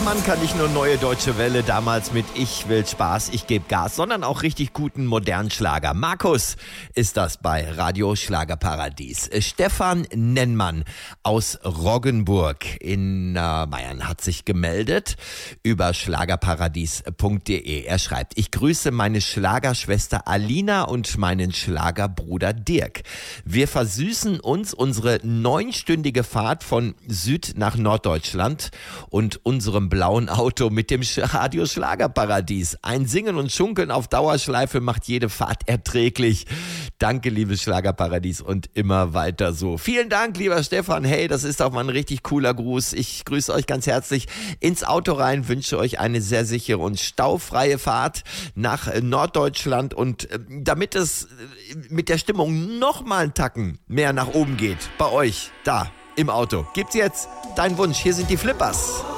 Mann kann nicht nur Neue Deutsche Welle, damals mit Ich will Spaß, ich gebe Gas, sondern auch richtig guten modernen Schlager. Markus ist das bei Radio Schlagerparadies. Stefan Nennmann aus Roggenburg in Bayern hat sich gemeldet über schlagerparadies.de. Er schreibt: Ich grüße meine Schlagerschwester Alina und meinen Schlagerbruder Dirk. Wir versüßen uns unsere 9-stündige Fahrt von Süd nach Norddeutschland und unserem blauen Auto mit dem Radio Schlagerparadies. Ein Singen und Schunkeln auf Dauerschleife macht jede Fahrt erträglich. Danke, liebes Schlagerparadies, und immer weiter so. Vielen Dank, lieber Stefan. Hey, das ist auch mal ein richtig cooler Gruß. Ich grüße euch ganz herzlich ins Auto rein, wünsche euch eine sehr sichere und staufreie Fahrt nach Norddeutschland, und damit es mit der Stimmung noch mal einen Tacken mehr nach oben geht, bei euch da im Auto, gibt's jetzt deinen Wunsch. Hier sind die Flippers.